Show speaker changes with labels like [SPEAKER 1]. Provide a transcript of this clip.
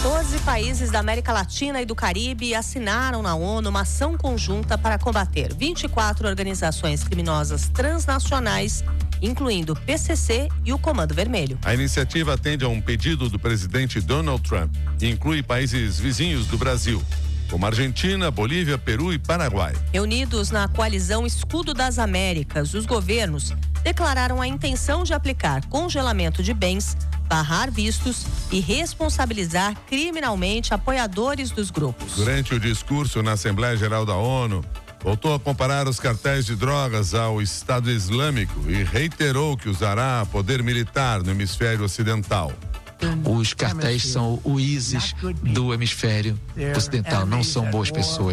[SPEAKER 1] 14 países da América Latina e do Caribe assinaram na ONU uma ação conjunta para combater 24 organizações criminosas transnacionais, incluindo o PCC e o Comando Vermelho.
[SPEAKER 2] A iniciativa atende a um pedido do presidente Donald Trump e inclui países vizinhos do Brasil, como Argentina, Bolívia, Peru e Paraguai.
[SPEAKER 1] Reunidos na coalizão Escudo das Américas, os governos declararam a intenção de aplicar congelamento de bens, barrar vistos e responsabilizar criminalmente apoiadores dos grupos.
[SPEAKER 2] Durante o discurso na Assembleia Geral da ONU, voltou a comparar os cartéis de drogas ao Estado Islâmico e reiterou que usará poder militar no hemisfério ocidental.
[SPEAKER 3] Os cartéis são o ISIS do hemisfério ocidental, não são boas pessoas.